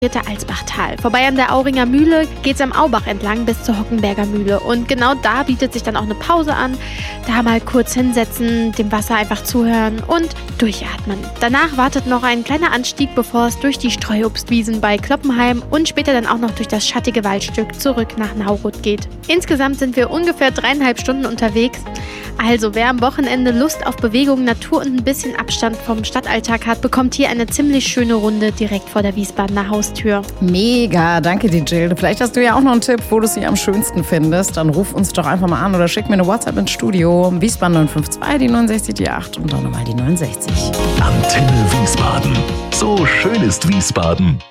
Alsbachtal. Vorbei an der Auringer Mühle geht's am Aubach entlang bis zur Hockenberger Mühle. Und genau da bietet sich dann auch eine Pause an. Da mal kurz hinsetzen, dem Wasser einfach zuhören und durchatmen. Danach wartet noch ein kleiner Anstieg, bevor es durch die Streuobstwiesen bei Kloppenheim und später dann auch noch durch das schattige Waldstück zurück nach Nauruth geht. Insgesamt sind wir ungefähr 3,5 Stunden unterwegs. Also wer am Wochenende Lust auf Bewegung, Natur und ein bisschen Abstand vom Stadtalltag hat, bekommt hier eine ziemlich schöne Runde direkt vor der Wiesbadener Haustür. Mega, danke dir, Jill. Vielleicht hast du ja auch noch einen Tipp, wo du sie am schönsten findest. Dann ruf uns doch einfach mal an oder schick mir eine WhatsApp ins Studio. Wiesbaden 952, die 69, die 8 und dann nochmal die 69. Antenne Wiesbaden. So schön ist Wiesbaden.